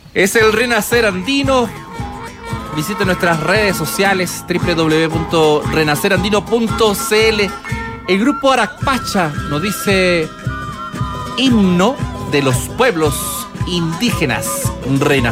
Es el Renacer Andino. Visite nuestras redes sociales www.renacerandino.cl. El grupo Aracpacha nos dice: himno de los pueblos indígenas. Renacer.